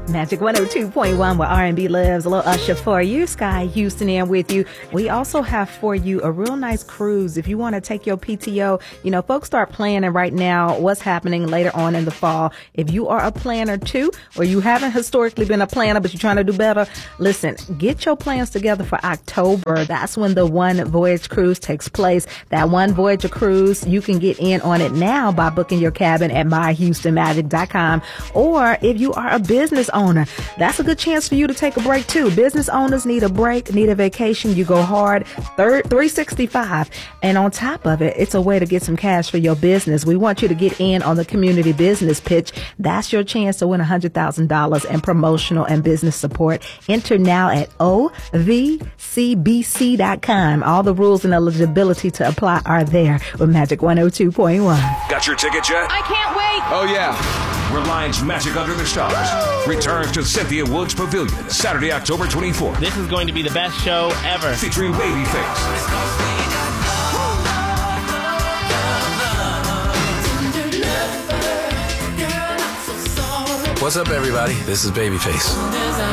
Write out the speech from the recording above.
Magic 102.1 where R&B lives. A little Usher for you. Sky Houston in with you. We also have for you a real nice cruise. If you want to take your PTO, folks start planning right now what's happening later on in the fall. If you are a planner too, or you haven't historically been a planner, but you're trying to do better, listen, get your plans together for October. That's when the One Voyage Cruise takes place. That One Voyager Cruise, you can get in on it now by booking your cabin at myhoustonmagic.com. Or if you are a business owner, that's a good chance for you to take a break too. Business owners need a break, need a vacation. You go hard 365. And on top of it, it's a way to get some cash for your business. We want you to get in on the community business pitch. That's your chance to win $100,000 in promotional and business support. Enter now at ovcbc.com. All the rules and eligibility to apply are there with Magic 102.1. Got your ticket yet? I can't wait. Oh, yeah. Reliance Magic Under the Stars returns to Cynthia Woods Pavilion Saturday, October 24th. This is going to be the best show ever. Featuring Babyface. What's up, everybody? This is Babyface.